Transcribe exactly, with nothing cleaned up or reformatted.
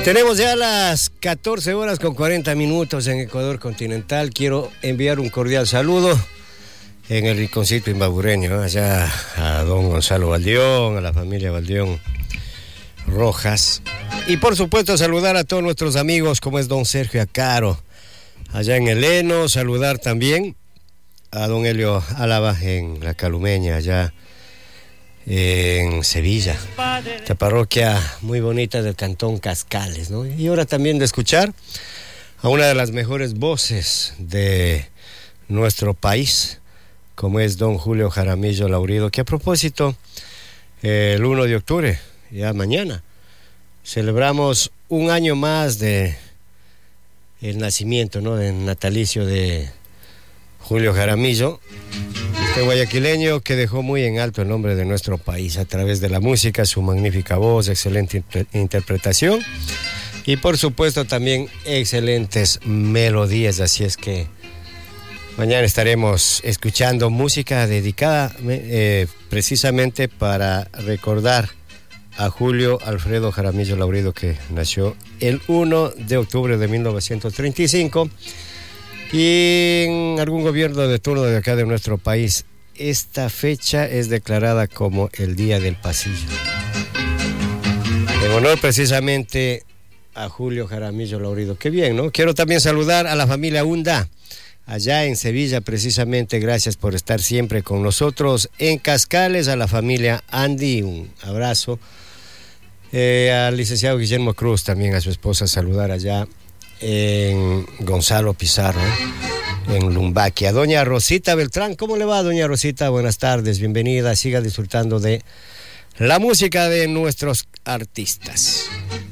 Tenemos ya las catorce horas con cuarenta minutos en Ecuador continental. Quiero enviar un cordial saludo en el rinconcito imbabureño, allá a don Gonzalo Valdión, a la familia Valdión Rojas. Y por supuesto saludar a todos nuestros amigos como es don Sergio Acaro, allá en el Eno. Saludar también a don Helio Álava en la Calumeña, allá en Sevilla, esta parroquia muy bonita del cantón Cascales, ¿no? Y ahora también de escuchar a una de las mejores voces de nuestro país, como es don Julio Jaramillo Laurido, que a propósito, eh, el uno de octubre, ya mañana, celebramos un año más de el nacimiento, ¿no?, del natalicio de Julio Jaramillo, este guayaquileño que dejó muy en alto el nombre de nuestro país a través de la música, su magnífica voz, excelente inter- interpretación y por supuesto también excelentes melodías. Así es que mañana estaremos escuchando música dedicada eh, precisamente para recordar a Julio Alfredo Jaramillo Laurido, que nació el uno de octubre de mil novecientos treinta y cinco. Y en algún gobierno de turno de acá de nuestro país, esta fecha es declarada como el Día del Pasillo, en honor precisamente a Julio Jaramillo Laurido. Qué bien, ¿no? Quiero también saludar a la familia Hunda, allá en Sevilla precisamente. Gracias por estar siempre con nosotros. En Cascales, a la familia Andy, un abrazo. Eh, al licenciado Guillermo Cruz, también a su esposa, saludar allá en Gonzalo Pizarro, ¿eh? en Lumbaquia. Doña Rosita Beltrán, ¿cómo le va, doña Rosita? Buenas tardes, bienvenida, siga disfrutando de la música de nuestros artistas.